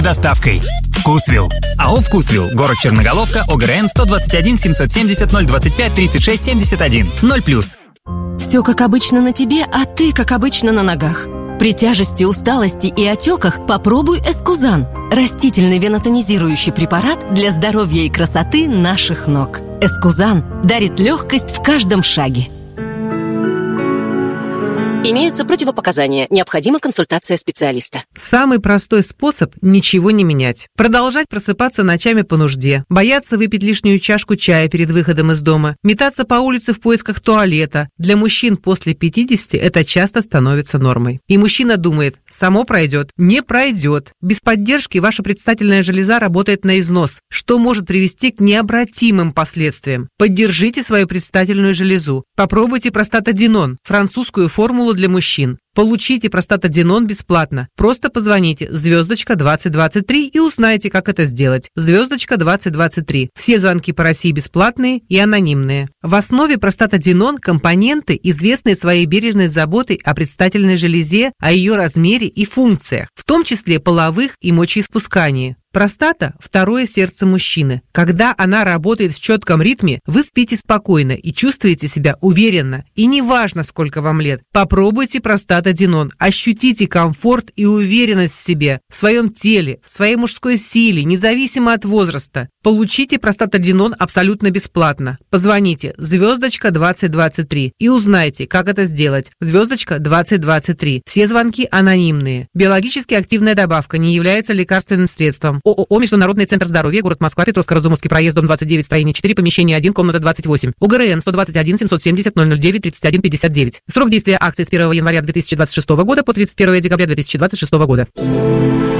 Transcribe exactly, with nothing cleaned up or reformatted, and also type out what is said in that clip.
доставкой. Вкусвилл. АО «Вкусвилл». Город Черноголовка. ОГРН сто двадцать один семьсот семьдесят ноль двадцать пять тридцать шесть семьдесят один. ноль плюс. Все как обычно на тебе, а ты как обычно на ногах. При тяжести, усталости и отеках попробуй Эскузан. Растительный венотонизирующий препарат для здоровья и красоты наших ног. Эскузан дарит легкость в каждом шаге. Имеются противопоказания. Необходима консультация специалиста. Самый простой способ – ничего не менять. Продолжать просыпаться ночами по нужде, бояться выпить лишнюю чашку чая перед выходом из дома, метаться по улице в поисках туалета. Для мужчин после пятидесяти это часто становится нормой. И мужчина думает, само пройдет. Не пройдет. Без поддержки ваша предстательная железа работает на износ, что может привести к необратимым последствиям. Поддержите свою предстательную железу. Попробуйте простатадинон, французскую формулу для мужчин. Получите простатадинон бесплатно. Просто позвоните звездочка двадцать двадцать три и узнайте, как это сделать. Звездочка двадцать двадцать три. Все звонки по России бесплатные и анонимные. В основе простатадинон компоненты, известные своей бережной заботой о предстательной железе, о ее размере и функциях, в том числе половых и мочеиспускании. Простата – второе сердце мужчины. Когда она работает в четком ритме, вы спите спокойно и чувствуете себя уверенно. И неважно, сколько вам лет. Попробуйте простатадинон. Ощутите комфорт и уверенность в себе, в своем теле, в своей мужской силе, независимо от возраста. Получите простатадинон абсолютно бесплатно. Позвоните звездочка двадцать двадцать три и узнайте, как это сделать. Звездочка двадцать двадцать три. Все звонки анонимные. Биологически активная добавка не является лекарственным средством. ООО «Международный центр здоровья», город Москва, Петровско-Разумовский проезд, дом двадцать девять, строение четыре, помещение один, комната двадцать восемь. ОГРН сто двадцать один семьсот семьдесят ноль ноль девять тридцать один пятьдесят девять. Срок действия акции с первого января две тысячи двадцать шестого года по тридцать первого декабря две тысячи двадцать шестого года.